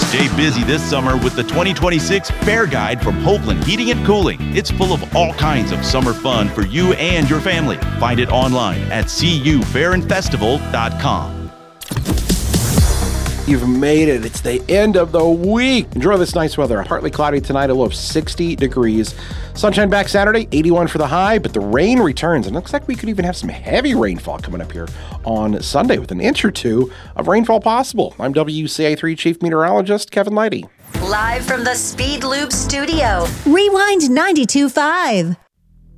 Stay busy this summer with the 2026 Fair Guide from Hopeland Heating and Cooling. It's full of all kinds of summer fun for you and your family. Find it online at cufairandfestival.com. You've made it. It's the end of the week. Enjoy this nice weather. Partly cloudy tonight, a low of 60 degrees. Sunshine back Saturday, 81 for the high, but the rain returns. And it looks like we could even have some heavy rainfall coming up here on Sunday with an inch or two of rainfall possible. I'm WCA3 Chief Meteorologist Kevin Leidy. Live from the Speed Loop studio. Rewind 92.5.